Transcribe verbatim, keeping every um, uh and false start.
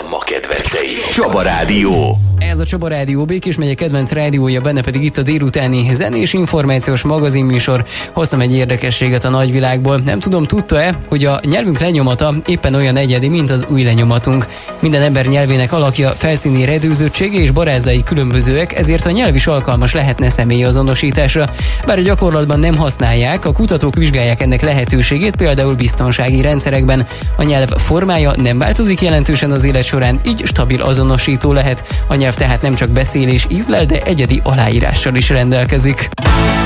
ma kedvencei. Csaba Rádió. Ez a Csaba Rádió, Békés megye kedvenc rádiója, benne pedig itt a délutáni zenés információs magazinműsor. Hoztam egy érdekességet a nagyvilágból. Nem tudom, tudta-e, hogy a nyelvünk lenyomata éppen olyan egyedi, mint az új lenyomatunk. Minden ember nyelvének alakja, felszíni redőzöttsége és barázai különbözőek, ezért a nyelv is alkalmas lehetne személyazonosításra. Bár a gyakorlatban nem használják, a kutatók vizsgálják ennek lehetőségét, például biztonsági rendszerekben. A nyelv formája nem változik jelentősen az élet során, így stabil azonosító lehet. A nyelv tehát nem csak beszélés ízlel, de egyedi aláírással is rendelkezik.